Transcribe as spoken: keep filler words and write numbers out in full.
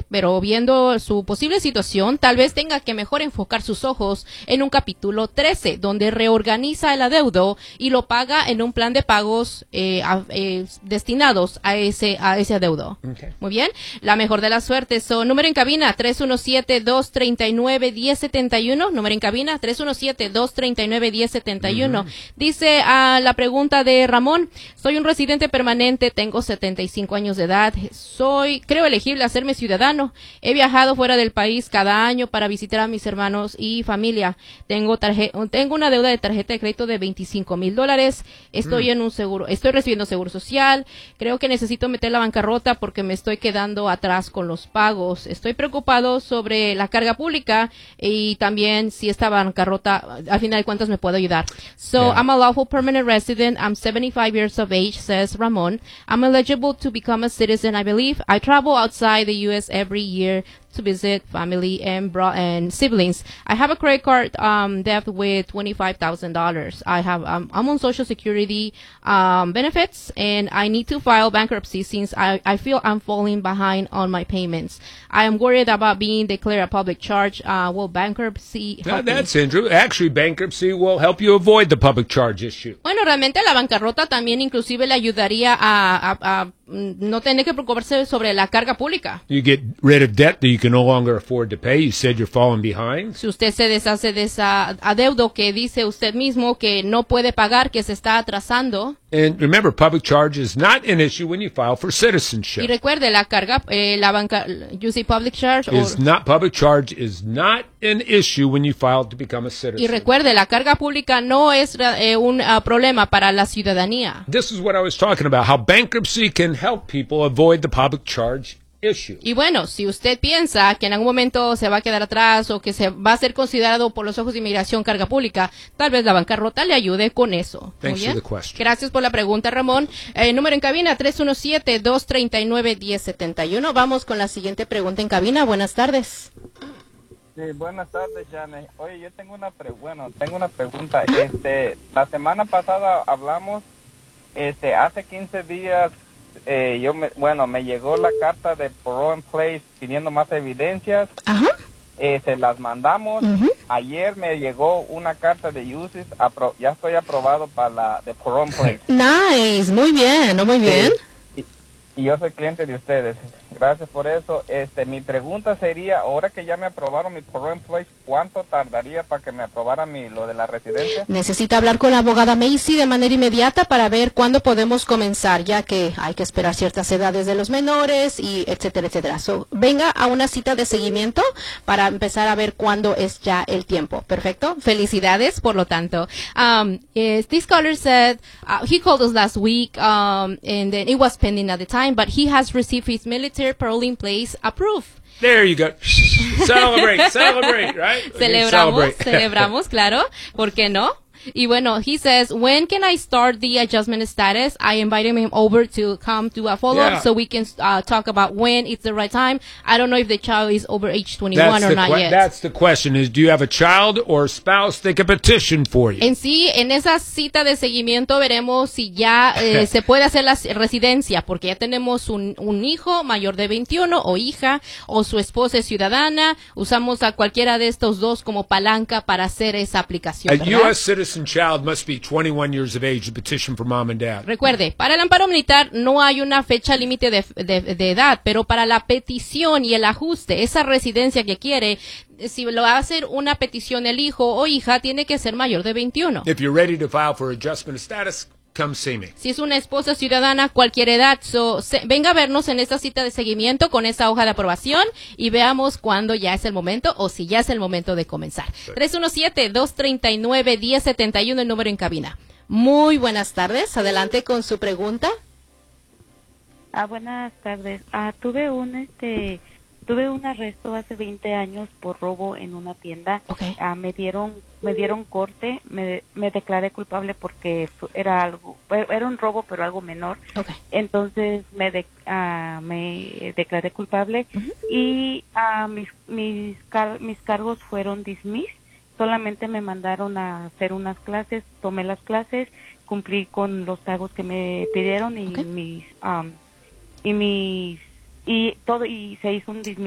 pero viendo su posible situación, tal vez tenga que mejor enfocar sus ojos en un capítulo trece, donde reorganiza el adeudo y lo paga en un plan de pagos eh, a, eh, destinados a ese a ese adeudo. Okay. Muy bien. La mejor de las suertes. So, número en cabina tres uno siete, dos tres nueve, uno cero siete uno. Número en cabina tres uno siete, dos tres nueve, uno cero siete uno. Uh-huh. Dice a uh, la pregunta de Ramón: soy un residente permanente, tengo setenta y cinco años de edad, soy, creo elegible a serme ciudadano. He viajado fuera del país cada año para visitar a mis hermanos y familia. Tengo tarje, tengo una deuda de tarjeta de crédito de veinticinco mil dólares. Estoy mm. en un seguro, estoy recibiendo seguro social. Creo que necesito meter la bancarrota porque me estoy quedando atrás con los pagos. Estoy preocupado sobre la carga pública y también si esta bancarrota, al final de cuentas, me puede ayudar. So, yeah. I'm a lawful permanent resident. I'm seventy-five years of age, says Ramon. I'm eligible to become a citizen, I believe. I travel outside the U S every year to visit family and bro- and siblings. I have a credit card um, debt with twenty-five thousand dollars. I have um, I'm on Social Security um, benefits, and I need to file bankruptcy since I, I feel I'm falling behind on my payments. I am worried about being declared a public charge. Uh, will bankruptcy help no, That's interesting. Actually, bankruptcy will help you avoid the public charge issue. Bueno, realmente la bancarrota también inclusive le ayudaría a, a, a no tener que preocuparse sobre la carga pública. You get rid of debt that you can no longer afford to pay. You said you're falling behind. Si usted se deshace de esa adeudo que dice usted mismo que no puede pagar, que se está atrasando. And remember, public charge is not an issue when you file for citizenship. Y recuerde, la carga, eh, la banca, you say public charge is or, not public charge is not an issue when you file to become a citizen. Y recuerde, la carga pública no es eh, un uh, problema para la ciudadanía. This is what I was talking about, how bankruptcy can help people avoid the public charge issue. Y bueno, si usted piensa que en algún momento se va a quedar atrás o que se va a ser considerado por los ojos de inmigración carga pública, tal vez la bancarrota le ayude con eso. Thanks Muy bien. For the question. Gracias por la pregunta, Ramón. Eh, número en cabina tres uno siete, dos tres nueve, uno cero siete uno. Vamos con la siguiente pregunta en cabina. Buenas tardes. Sí, buenas tardes, Janet. Oye, yo tengo una pre bueno, tengo una pregunta. Este, la semana pasada hablamos, este, hace quince días. Eh, yo me, bueno, me llegó la carta de Parole in Place pidiendo más evidencias. Ajá. Eh, se las mandamos. Uh-huh. Ayer me llegó una carta de U S I S, apro ya estoy aprobado para la de Parole in Place. Nice, muy bien, ¿no? Muy bien. Sí. Y, y yo soy cliente de ustedes. Gracias por eso. Este, mi pregunta sería, ahora que ya me aprobaron mi Parole in Place, ¿cuánto tardaría para que me aprobaran mi, lo de la residencia? Necesita hablar con la abogada Macy de manera inmediata para ver cuándo podemos comenzar, ya que hay que esperar ciertas edades de los menores y etcétera, etcétera. So, venga a una cita de seguimiento para empezar a ver cuándo es ya el tiempo. Perfecto. Felicidades, por lo tanto. Um, is, this caller said, uh, he called us last week, um, and then it was pending at the time, but he has received his military parole in place approved. There you go. Celebrate, celebrate, right? Celebramos, celebrate. celebramos, claro. ¿Por qué no? Y bueno, he says, when can I start the adjustment status? I invited him over to come do a follow-up yeah. so we can uh, talk about when it's the right time. I don't know if the child is over age twenty-one that's or not yet. That's the question is, do you have a child or a spouse that can petition for you? En sí, en esa cita de seguimiento veremos si ya eh, se puede hacer la residencia, porque ya tenemos un, un hijo mayor de veintiuno o hija, o su esposa es ciudadana. Usamos a cualquiera de estos dos como palanca para hacer esa aplicación, a ¿verdad? U S citizen child must be twenty-one years of age to petition for mom and dad. Recuerde, para el amparo militar no hay una fecha límite de, de, de edad, pero para la petición y el ajuste, esa residencia que quiere, si lo va a hacer una petición el hijo o hija, tiene que ser mayor de veintiuno. If you're ready to file for adjustment of status, come see me. Si es una esposa ciudadana, cualquier edad, so, se, venga a vernos en esta cita de seguimiento con esa hoja de aprobación y veamos cuándo ya es el momento o si ya es el momento de comenzar. Sí. tres uno siete, dos tres nueve, uno cero siete uno, el número en cabina. Muy buenas tardes, adelante con su pregunta. Ah, buenas tardes. Ah, tuve un este tuve un arresto hace veinte años por robo en una tienda. Okay. Ah, me dieron me dieron corte, me, me declaré culpable porque era algo era un robo pero algo menor. Okay. Entonces me de, ah, me declaré culpable. Uh-huh. Y ah, mis mis car mis cargos fueron dismissed. Solamente me mandaron a hacer unas clases, tomé las clases, cumplí con los pagos que me pidieron y okay. mis um, y mis y todo y se hizo un dismiss